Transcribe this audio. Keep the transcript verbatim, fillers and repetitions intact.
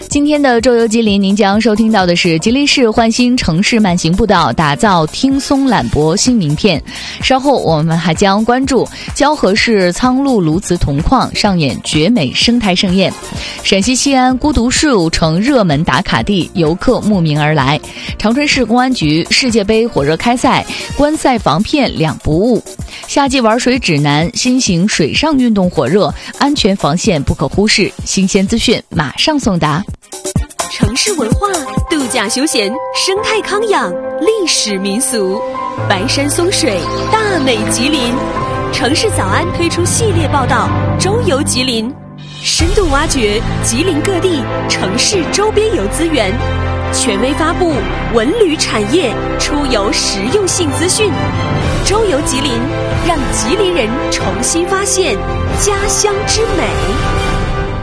今天的周游吉林，您将收听到的是吉林市焕新城市慢行步道，打造听松缆博新名片。稍后我们还将关注蛟河市苍鹭鸬鹚铜矿上演绝美生态盛宴。陕西西安孤独树成热门打卡地，游客慕名而来。长春市公安局世界杯火热开赛，观赛防骗两不误。夏季玩水指南，新型水上运动火热，安全防线不可忽视。新鲜资讯马上送达。 城市文化、度假休闲、生态康养、历史民俗，白山松水，大美吉林。城市早安推出系列报道《周游吉林》，深度挖掘吉林各地城市周边游资源，权威发布文旅产业出游实用性资讯。周游吉林，让吉林人重新发现家乡之美。